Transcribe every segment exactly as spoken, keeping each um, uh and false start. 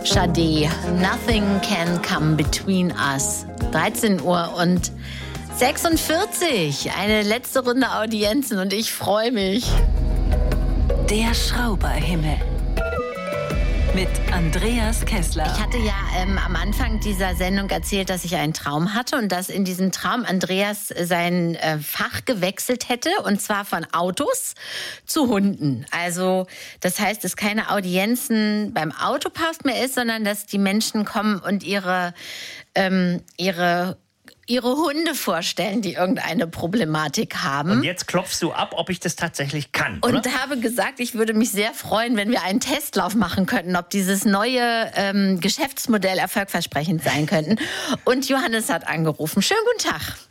Sade, Nothing Can Come Between Us. dreizehn Uhr und sechsundvierzig. Eine letzte Runde Audienzen und ich freue mich. Der Schrauberhimmel. Mit Andreas Kessler. Ich hatte ja ähm, am Anfang dieser Sendung erzählt, dass ich einen Traum hatte und dass in diesem Traum Andreas sein äh, Fach gewechselt hätte, und zwar von Autos zu Hunden. Also das heißt, dass keine Audienzen beim Autopass mehr ist, sondern dass die Menschen kommen und ihre ähm, ihre ihre Hunde vorstellen, die irgendeine Problematik haben. Und jetzt klopfst du ab, ob ich das tatsächlich kann, oder? Und habe gesagt, ich würde mich sehr freuen, wenn wir einen Testlauf machen könnten, ob dieses neue ähm, Geschäftsmodell erfolgversprechend sein könnten. Und Johannes hat angerufen. Schönen guten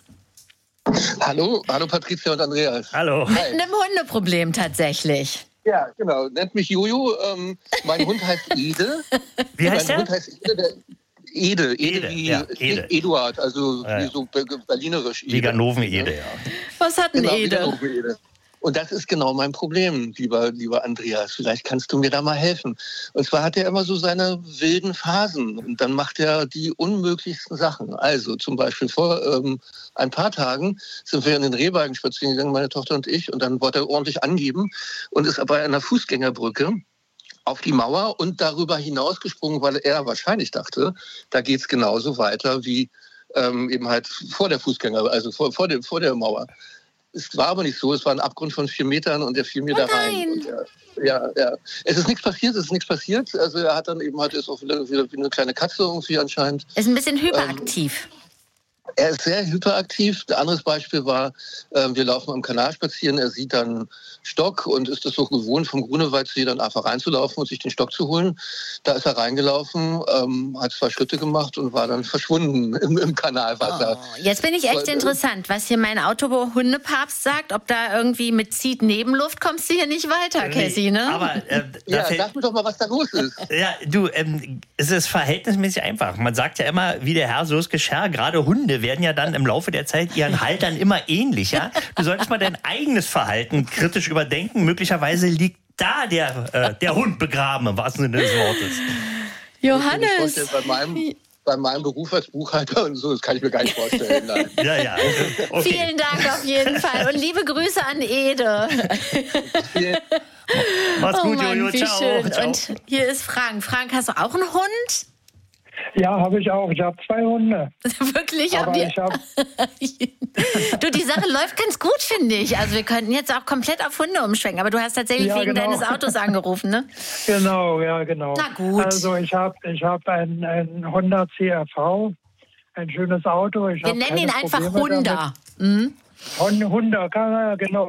Tag. Hallo, hallo Patricia und Andreas. Hallo. Mit einem Hundeproblem tatsächlich. Ja, genau. Nennt mich Jojo. Ähm, mein Hund heißt Ede. Wie heißt mein der? Hund heißt Ede. Der Ede, Ede, Ede, wie ja, Ede. Eduard, also Ja, ja. wie so berlinerisch. Wie Ganoven-Ede, ja. Was hat ein Genau, Ede? Ede. Und das ist genau mein Problem, lieber, lieber Andreas. Vielleicht kannst du mir da mal helfen. Und zwar hat er immer so seine wilden Phasen und dann macht er die unmöglichsten Sachen. Also zum Beispiel vor ähm, ein paar Tagen sind wir in den Rehwagen spazieren gegangen, meine Tochter und ich, und dann wollte er ordentlich angeben und ist bei einer Fußgängerbrücke auf die Mauer und darüber hinausgesprungen, weil er wahrscheinlich dachte, da geht es genauso weiter wie ähm, eben halt vor der Fußgänger, also vor, vor, der, vor der Mauer. Es war aber nicht so, es war ein Abgrund von vier Metern und er fiel mir Oh da nein. rein. Und er, ja, ja. Es ist nichts passiert, es ist nichts passiert. Also er hat dann eben halt, ist auch wieder, wieder wie eine kleine Katze irgendwie anscheinend. Ist ein bisschen hyperaktiv. Ähm, Er ist sehr hyperaktiv. Ein anderes Beispiel war, äh, wir laufen am Kanal spazieren, er sieht dann Stock und ist es so gewohnt, vom Grunewaldsee dann einfach reinzulaufen und sich den Stock zu holen. Da ist er reingelaufen, ähm, hat zwei Schritte gemacht und war dann verschwunden im, im Kanalwasser. Oh, jetzt bin ich echt Weil, interessant, was hier mein Autohundepapst sagt, ob da irgendwie mit zieht Nebenluft kommst du hier nicht weiter, Cassie, ne? Aber äh, da Ja, fällt, sag mir doch mal, was da los ist. ja, du, ähm, es ist verhältnismäßig einfach. Man sagt ja immer, wie der Herr, so ist Geschirr. Gerade Hunde werden ja dann im Laufe der Zeit ihren Haltern immer ähnlicher. Du solltest mal dein eigenes Verhalten kritisch überdenken. Möglicherweise liegt da der, äh, der Hund begraben, im wahrsten Sinne des Wortes. Johannes. Ich bei meinem, bei meinem Beruf als Buchhalter und so, das kann ich mir gar nicht vorstellen. Nein. Ja, ja. Okay. Vielen Dank auf jeden Fall und liebe Grüße an Ede. Mach's Oh gut, Mann, Jojo. wie Ciao. schön. Ciao. Und hier ist Frank. Frank, hast du auch einen Hund? Ja, habe ich auch. Ich habe zwei Hunde. Wirklich? Aber Haben wir- ich hab, Du, die Sache läuft ganz gut, finde ich. Also wir könnten jetzt auch komplett auf Hunde umschwenken, aber du hast tatsächlich Ja, wegen genau. deines Autos angerufen, ne? genau, ja, genau. Na gut. Also ich habe ich hab ein, ein Honda C R V, ein schönes Auto. Ich Wir hab nennen ihn keine einfach Probleme Honda. Mhm. damit. Hon- Honda, ja, genau.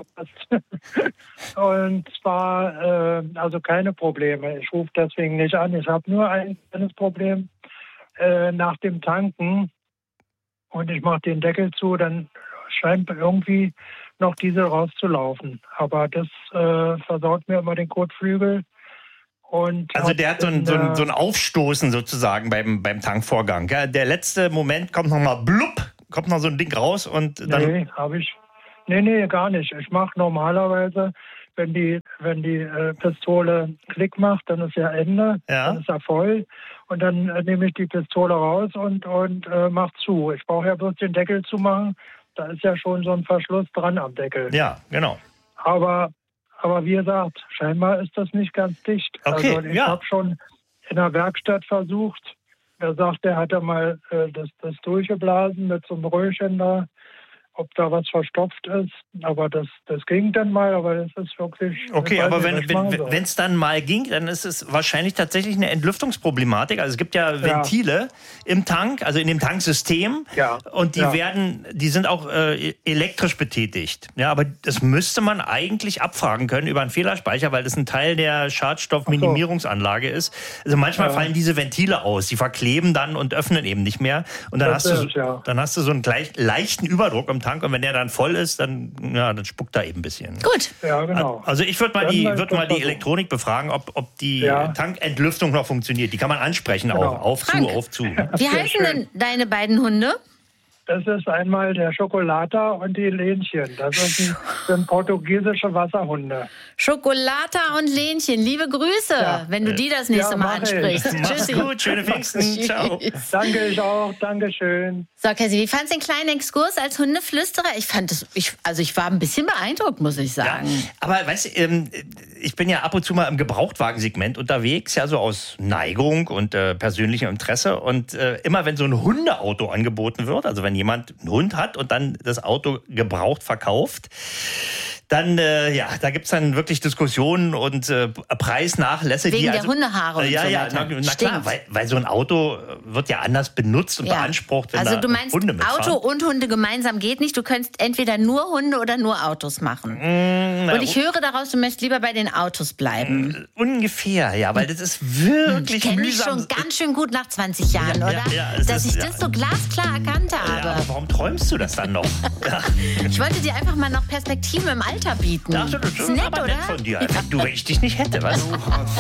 Und zwar, äh, also keine Probleme. Ich rufe deswegen nicht an. Ich habe nur ein kleines Problem. Äh, nach dem Tanken und ich mache den Deckel zu, dann scheint irgendwie noch Diesel rauszulaufen. Aber das äh, versaut mir immer den Kotflügel. Und Also der hat so ein, so ein, so ein Aufstoßen sozusagen beim, beim Tankvorgang. Ja, der letzte Moment kommt noch mal blub, kommt noch so ein Ding raus und dann... Nee, habe ich. Nee, nee, gar nicht. Ich mache normalerweise, wenn die, wenn die äh, Pistole Klick macht, dann ist ja Ende, Ja. dann ist er voll. Und dann äh, nehme ich die Pistole raus und, und äh, mach zu. Ich brauche ja bloß den Deckel zu machen. Da ist ja schon so ein Verschluss dran am Deckel. Ja, genau. Aber, aber wie gesagt, scheinbar ist das nicht ganz dicht. Okay, also ich ja. habe schon in der Werkstatt versucht. Da sagt er, hat er mal äh, das, das durchgeblasen mit so einem Röhrchen da, ob da was verstopft ist. Aber das, das ging dann mal, aber das ist wirklich... Okay, ich weiß aber nicht, wenn was ich machen wenn soll. wenn es dann mal ging, dann ist es wahrscheinlich tatsächlich eine Entlüftungsproblematik. Also es gibt ja Ventile im Tank, also in dem Tanksystem, Ja. und die Ja. werden, die sind auch äh, elektrisch betätigt. Ja, aber das müsste man eigentlich abfragen können über einen Fehlerspeicher, weil das ein Teil der Schadstoffminimierungsanlage ist. Also manchmal Ja. fallen diese Ventile aus, die verkleben dann und öffnen eben nicht mehr. Und dann Das hast du, ist, ja. dann hast du so einen gleich, leichten Überdruck im Tank und wenn der dann voll ist, dann, ja, dann spuckt da eben ein bisschen. Gut. Ja, genau. Also ich würde mal, Dann die, mal würd mal die versuchen. Elektronik befragen, ob, ob die Ja. Tankentlüftung noch funktioniert. Die kann man ansprechen Genau. auch. Auf, zu, Frank. auf, zu. Wie heißen denn deine beiden Hunde? Das ist einmal der Schokolata und die Lenchen. Das sind, sind portugiesische Wasserhunde. Schokolata und Lenchen, liebe Grüße, ja. wenn du die das nächste Ja, Mal mach ansprichst. ich. Mach's gut, schöne Pfingsten. Ciao. Danke, ich auch. Dankeschön. So, Cassie, wie fandst du den kleinen Exkurs als Hundeflüsterer? Ich fand es, ich, also ich war ein bisschen beeindruckt, muss ich sagen. Ja, aber weißt du, ähm, ich bin ja ab und zu mal im Gebrauchtwagensegment unterwegs, ja so aus Neigung und äh, persönlichem Interesse. Und äh, immer wenn so ein Hundeauto angeboten wird, also wenn jemand einen Hund hat und dann das Auto gebraucht verkauft, dann, äh, ja, da gibt's dann wirklich Diskussionen und äh, Preisnachlässe. Wegen die der also, Hundehaare und äh, ja, so ja, weiter. na, na klar, weil, weil so ein Auto wird ja anders benutzt und Ja. beansprucht, wenn Also da du meinst, Hunde mitfahren. Auto und Hunde gemeinsam geht nicht. Du könntest entweder nur Hunde oder nur Autos machen. Mm, Und ich höre daraus, du möchtest lieber bei den Autos bleiben. Ungefähr, ja, weil das ist wirklich Ich kenne dich mühsam. schon ganz schön gut nach zwanzig Jahren, Ja, oder? ja, ja, es Dass ist- ich ja. das so glasklar erkannt Ja, habe. aber warum träumst du das dann noch? Ja. Ich wollte dir einfach mal noch Perspektiven im Alter bieten. Ach, das ist nett, aber oder? nett von dir. Du, wenn ich dich nicht hätte, was?